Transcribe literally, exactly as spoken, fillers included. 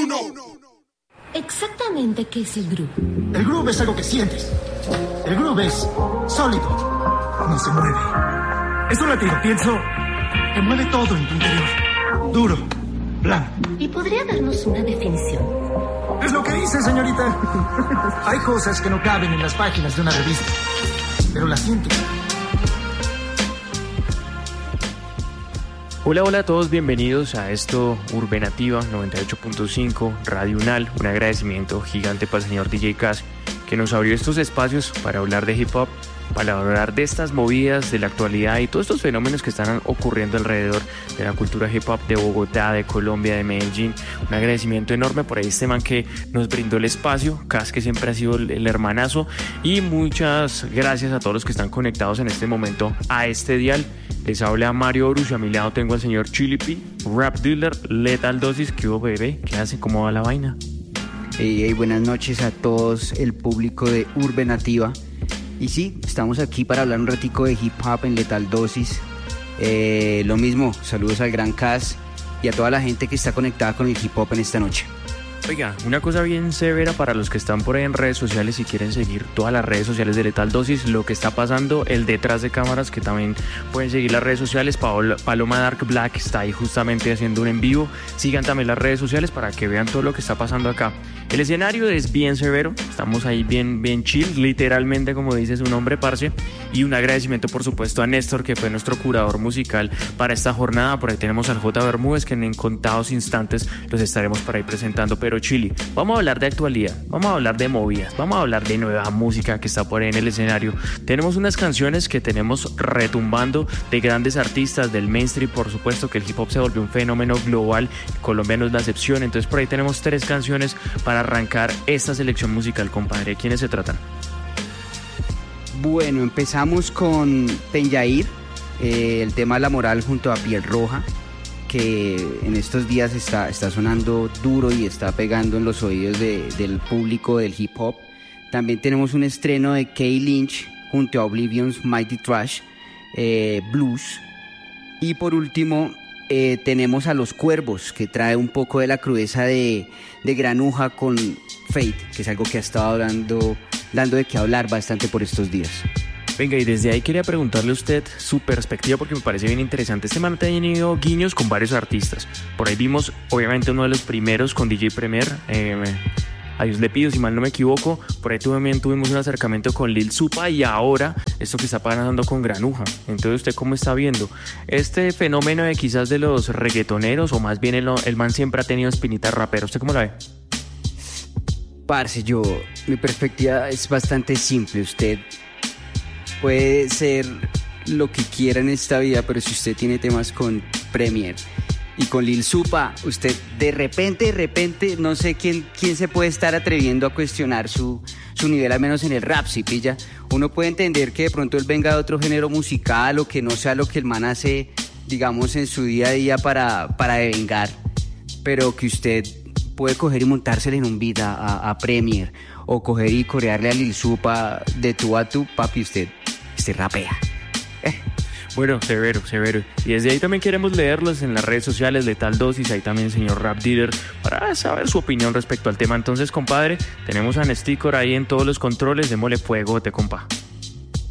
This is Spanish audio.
uno. ¿Exactamente qué es el groove? El groove es algo que sientes. El groove es sólido. No se mueve. Es un latido, pienso. Te mueve todo en tu interior. Duro, plano. ¿Y podría darnos una definición? Es lo que dice, señorita. Hay cosas que no caben en las páginas de una revista, pero las sientes. Hola, hola a todos, bienvenidos a esto Urbenativa noventa y ocho punto cinco Radio Unal. Un agradecimiento gigante para el señor D J Cas, que nos abrió estos espacios para hablar de hip hop, para hablar de estas movidas, de la actualidad y todos estos fenómenos que están ocurriendo alrededor de la cultura hip hop de Bogotá, de Colombia, de Medellín. Un agradecimiento enorme por ahí este man que nos brindó el espacio, Cas, que siempre ha sido el, el hermanazo, y muchas gracias a todos los que están conectados en este momento a este dial. Les habla Mario Orus y a mi lado tengo al señor Chili P, Rap Dealer, Lethal Dosis. ¿Qué hubo, bebé? ¿Qué hace? ¿Cómo va la vaina? Hey, hey, buenas noches a todos el público de Urbenativa. Y sí, estamos aquí para hablar un ratico de hip hop en Lethal Dosis. Eh, lo mismo, saludos al gran Cas y a toda la gente que está conectada con el hip hop en esta noche. Oiga, una cosa bien severa para los que están por ahí en redes sociales y quieren seguir todas las redes sociales de Lethal Dosis, lo que está pasando, el detrás de cámaras, que también pueden seguir las redes sociales. Paola, Paloma Dark Black está ahí justamente haciendo un en vivo. Sigan también las redes sociales para que vean todo lo que está pasando acá. El escenario es bien severo, estamos ahí bien, bien chill, literalmente como dice su nombre, parce. Y un agradecimiento por supuesto a Néstor, que fue nuestro curador musical para esta jornada. Por ahí tenemos al J. Bermúdez, que en contados instantes los estaremos por ahí presentando. Pero Chili, vamos a hablar de actualidad, vamos a hablar de movidas, vamos a hablar de nueva música que está por ahí en el escenario. Tenemos unas canciones que tenemos retumbando de grandes artistas del mainstream. Por supuesto que el hip hop se volvió un fenómeno global, Colombia no es la excepción. Entonces por ahí tenemos tres canciones para arrancar esta selección musical, compadre. ¿Quiénes se tratan? Bueno, empezamos con Penyair, eh, el tema La Moral junto a Piel Roja, que en estos días está, está sonando duro y está pegando en los oídos de, del público del hip hop. También tenemos un estreno de Kay Lynch junto a Oblivion's Mighty Trash, eh, Blues. Y por último eh, tenemos a Los Cuervos, que trae un poco de la crudeza de, de Granuja con Fate, que es algo que ha estado dando, dando de qué hablar bastante por estos días. Venga, y desde ahí quería preguntarle a usted su perspectiva, porque me parece bien interesante. Este man ha tenido guiños con varios artistas. Por ahí vimos, obviamente, uno de los primeros con D J Premier, eh, a Dios le pido, si mal no me equivoco. Por ahí también tuvimos un acercamiento con Lil Supa, y ahora esto que está pasando con Granuja. Entonces, ¿usted cómo está viendo este fenómeno de quizás de los reggaetoneros, o más bien el, el man siempre ha tenido espinita rapera? ¿Usted cómo la ve? Parce, yo, mi perspectiva es bastante simple. Usted puede ser lo que quiera en esta vida, pero si usted tiene temas con Premier y con Lil Supa, usted de repente, de repente, no sé quién, quién se puede estar atreviendo a cuestionar su, su nivel, al menos en el rap, ¿sí pilla? Uno puede entender que de pronto él venga de otro género musical, o que no sea lo que el man hace, digamos, en su día a día para, para devengar, pero que usted puede coger y montársele en un beat a, a, a Premier, o coger y corearle a Lil Supa de tú a tú, papi, usted, usted rapea. Eh. Bueno, severo, severo. Y desde ahí también queremos leerlos en las redes sociales, Lethal Dosis, ahí también el señor Rap Dealer, para saber su opinión respecto al tema. Entonces, compadre, tenemos a Nesticor ahí en todos los controles, démosle fuego, te compa.